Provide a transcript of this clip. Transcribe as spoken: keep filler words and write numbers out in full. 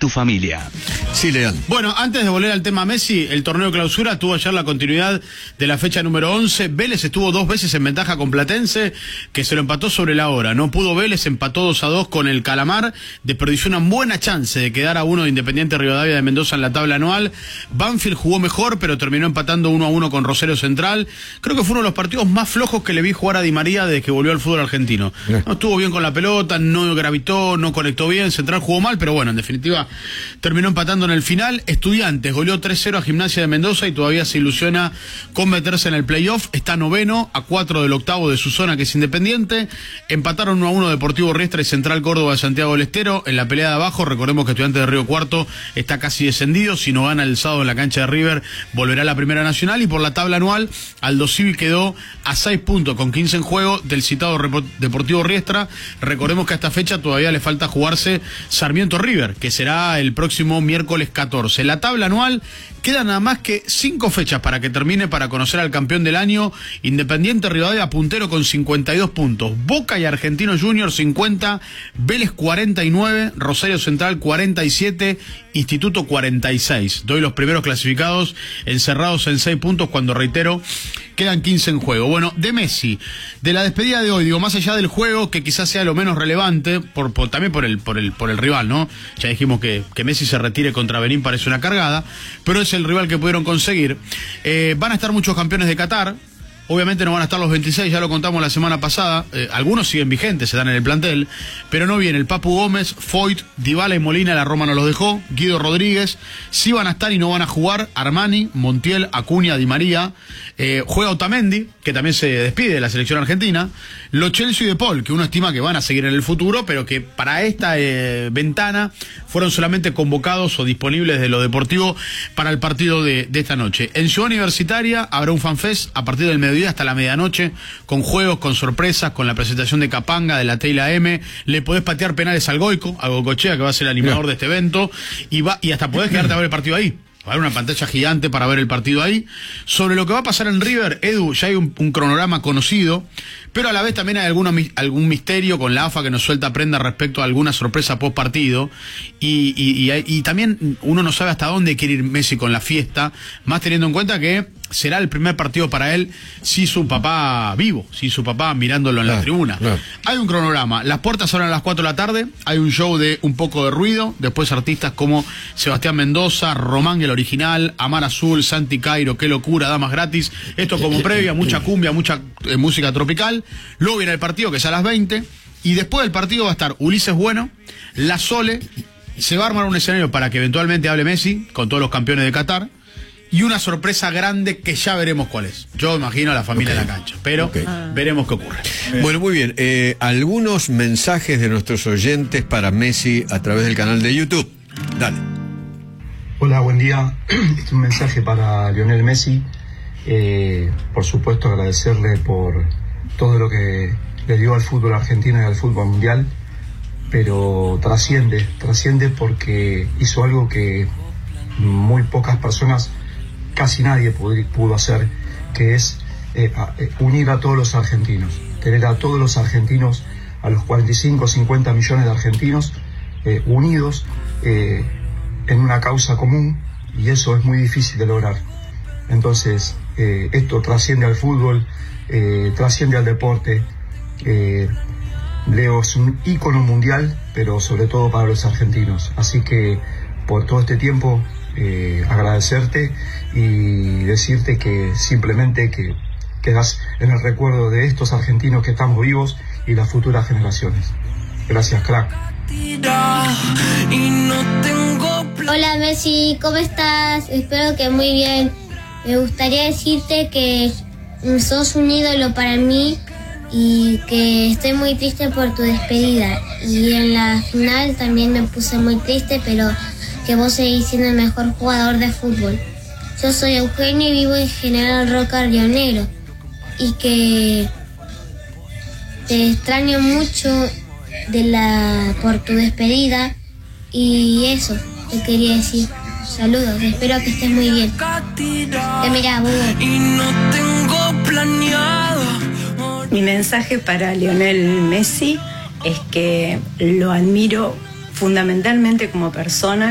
tu familia. Sí, León. Bueno, antes de volver al tema Messi, el torneo de clausura tuvo ayer la continuidad de la fecha número once. Vélez estuvo dos veces en ventaja con Platense, que se lo empató sobre la hora. No pudo Vélez, empató dos a dos con el Calamar, desperdició una buena chance de quedar a uno de Independiente Rivadavia de Mendoza en la tabla anual. Banfield jugó mejor, pero terminó empatando uno a uno con Rosario Central. Creo que fue uno de los partidos más flojos que le vi jugar a Di María desde que volvió al fútbol argentino. No estuvo bien con la pelota, no gravitó, no conectó bien, Central jugó mal, pero bueno, en definitiva terminó empatando en el final. Estudiantes goleó tres cero a Gimnasia de Mendoza y todavía se ilusiona con meterse en el playoff. Está noveno, a cuatro del octavo de su zona, que es Independiente. Empataron uno a uno Deportivo Riestra y Central Córdoba de Santiago del Estero. En la pelea de abajo, recordemos que Estudiantes de Río Cuarto está casi descendido. Si no gana el sábado en la cancha de River, volverá a la Primera Nacional. Y por la tabla anual, Aldo Civi quedó a seis puntos con quince en juego del citado Deportivo Riestra. Recordemos que a esta fecha todavía le falta jugarse Sarmiento River, que será el próximo miércoles catorce. La tabla anual quedan nada más que cinco fechas para que termine, para conocer al campeón del año. Independiente Rivadavia puntero con cincuenta y dos puntos, Boca y Argentino Junior cincuenta, Vélez cuarenta y nueve, Rosario Central cuarenta y siete, Instituto cuarenta y seis. Doy los primeros clasificados encerrados en seis puntos cuando, reitero, quedan quince en juego. Bueno, de Messi, de la despedida de hoy, digo, más allá del juego, que quizás sea lo menos relevante, por, por también por el, por el, por el rival, ¿no? Ya dijimos que, que Messi se retire contra Benín parece una cargada, pero es el rival que pudieron conseguir. Eh, van a estar muchos campeones de Qatar. Obviamente no van a estar los veintiséis, ya lo contamos la semana pasada. Eh, algunos siguen vigentes, se dan en el plantel, pero no viene el Papu Gómez, Foyt, Dybala y Molina, la Roma no los dejó, Guido Rodríguez. Sí van a estar y no van a jugar Armani, Montiel, Acuña, Di María. Eh, juega Otamendi, que también se despide de la selección argentina. Lo Celso y De Paul, que uno estima que van a seguir en el futuro, pero que para esta eh, ventana fueron solamente convocados o disponibles de lo deportivo para el partido de, de esta noche. En Ciudad Universitaria habrá un fanfest a partir del mediodía hasta la medianoche, con juegos, con sorpresas, con la presentación de Capanga, de la Teila M. Le podés patear penales al Goico, a Goicochea, que va a ser el animador no. de este evento, y va y hasta podés quedarte a ver el partido ahí. Va a haber una pantalla gigante para ver el partido ahí. Sobre lo que va a pasar en River, Edu, ya hay un, un cronograma conocido, pero a la vez también hay alguna, algún misterio con la A F A que nos suelta prenda respecto a alguna sorpresa post partido. Y, y, y, y también uno no sabe hasta dónde quiere ir Messi con la fiesta, más teniendo en cuenta que será el primer partido para él sin su papá vivo, sin su papá mirándolo en claro, la tribuna. Claro. Hay un cronograma, las puertas son a las cuatro de la tarde, hay un show de Un Poco de Ruido, después artistas como Sebastián Mendoza, Román el Original, Amar Azul, Santi Cairo, Qué Locura, Damas Gratis. Esto como previa, mucha cumbia, mucha eh, música tropical. Luego viene el partido, que es a las veinte, y después del partido va a estar Ulises Bueno, La Sole, se va a armar un escenario para que eventualmente hable Messi con todos los campeones de Qatar, y una sorpresa grande que ya veremos cuál es. Yo imagino a la familia okay. en la cancha, pero okay. veremos qué ocurre. Bueno, muy bien. Eh, algunos mensajes de nuestros oyentes para Messi a través del canal de YouTube. Dale. Hola, buen día. Este es un mensaje para Lionel Messi. Eh, por supuesto, agradecerle por todo lo que le dio al fútbol argentino y al fútbol mundial, pero trasciende, trasciende porque hizo algo que muy pocas personas, casi nadie pudo, pudo hacer, que es eh, a, eh, unir a todos los argentinos, tener a todos los argentinos, a los cuarenta y cinco, cincuenta millones de argentinos eh, unidos eh, en una causa común, y eso es muy difícil de lograr. Entonces eh, esto trasciende al fútbol, eh, trasciende al deporte. eh, Leo es un ícono mundial, pero sobre todo para los argentinos, así que por todo este tiempo Eh, agradecerte y decirte que simplemente que quedas en el recuerdo de estos argentinos que estamos vivos y las futuras generaciones. Gracias, crack. Hola Messi, ¿cómo estás? Espero que muy bien. Me gustaría decirte que sos un ídolo para mí y que estoy muy triste por tu despedida. Y en la final también me puse muy triste, pero que vos seguís siendo el mejor jugador de fútbol. Yo soy Eugenio y vivo en General Roca, Río Negro, y que te extraño mucho de la por tu despedida, y eso te quería decir. Saludos, espero que estés muy bien. Te mirá, Hugo. Mi mensaje para Lionel Messi es que lo admiro fundamentalmente como persona.